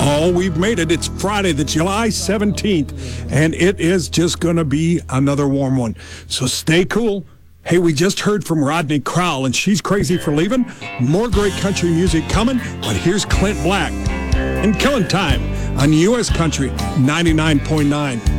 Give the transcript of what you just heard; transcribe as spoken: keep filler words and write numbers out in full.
Oh, we've made it. It's Friday, the July seventeenth, and it is just going to be another warm one. So stay cool. Hey, we just heard from Rodney Crowell, and She's Crazy for Leaving. More great country music coming, but here's Clint Black and Killing Time on U S Country ninety-nine point nine.